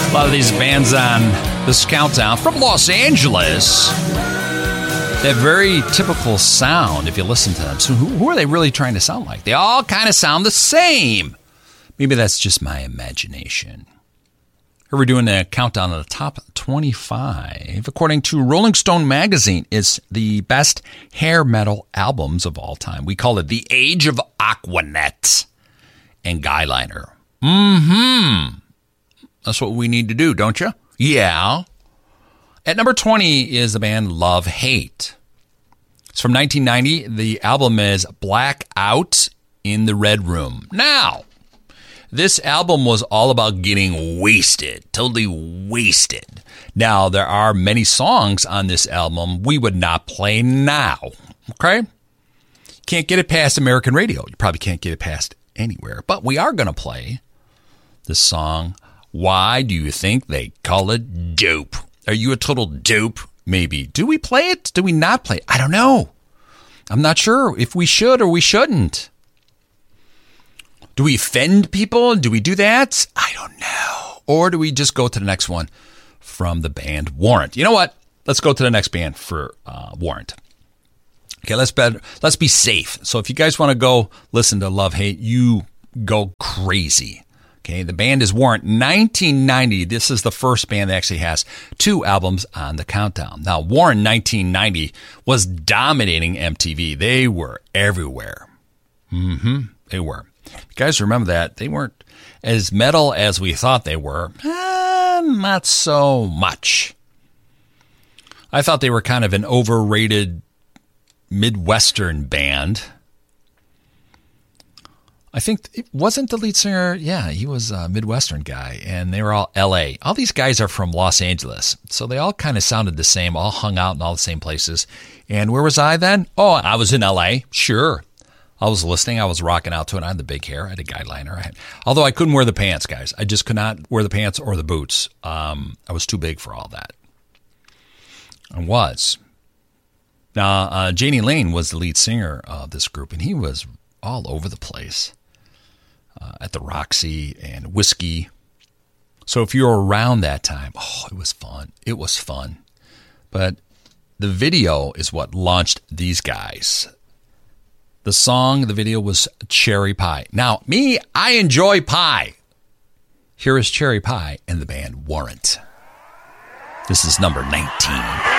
A lot of these bands on this countdown from Los Angeles, they have very typical sound if you listen to them. So who are they really trying to sound like? They all kind of sound the same. Maybe that's just my imagination. Here we're doing a countdown of the top 25. According to Rolling Stone magazine, it's the best hair metal albums of all time. We call it The Age of Aquanet and Guyliner. That's what we need to do, don't you? Yeah. At number 20 is the band Love Hate. It's from 1990. The album is Blackout in the Red Room. Now, this album was all about getting wasted, totally wasted. Now, there are many songs on this album we would not play now, okay? Can't get it past American radio. You probably can't get it past anywhere. But we are going to play the song, Why Do You Think They Call It Dope? Are you a total dope? Maybe. Do we play it? Do we not play it? I don't know. I'm not sure if we should or we shouldn't. Do we offend people? Do we do that? I don't know. Or do we just go to the next one from the band Warrant? You know what? Let's go to the next band for Warrant. Okay, let's be safe. So if you guys want to go listen to Love Hate, you go crazy. Okay, the band is Warrant. 1990, this is the first band that actually has 2 albums on the countdown. Now, Warrant 1990 was dominating MTV. They were everywhere. They were. You guys remember that? They weren't as metal as we thought they were. Not so much. I thought they were kind of an overrated Midwestern band. I think it wasn't the lead singer. Yeah, he was a Midwestern guy, and they were all L.A. All these guys are from Los Angeles, so they all kind of sounded the same, all hung out in all the same places. And where was I then? Oh, I was in L.A., sure. I was listening. I was rocking out to it. I had the big hair. I had a guyliner. Although I couldn't wear the pants, guys. I just could not wear the pants or the boots. I was too big for all that. I was. Now, Jani Lane was the lead singer of this group, and he was all over the place. At the Roxy and Whiskey. So if you were around that time, it was fun. It was fun. But the video is what launched these guys. The song, the video was Cherry Pie. Now, me, I enjoy pie. Here is Cherry Pie and the band Warrant. This is number 19.